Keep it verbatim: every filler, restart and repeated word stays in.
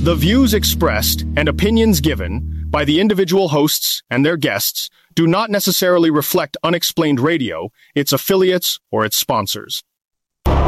The views expressed and opinions given by the individual hosts and their guests do not necessarily reflect Unexplained Radio, its affiliates, or its sponsors.